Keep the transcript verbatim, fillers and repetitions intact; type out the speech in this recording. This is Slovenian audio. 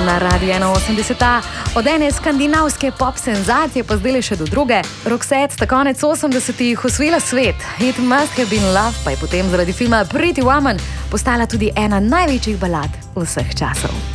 na Radio ena osemdeset A. Od ene skandinavske pop senzacije pa zdaj še do druge. Roxette sta konec osemdesetih osvojila svet. It Must Have Been Love pa je potem zaradi filma Pretty Woman postala tudi ena največjih balad vseh časov.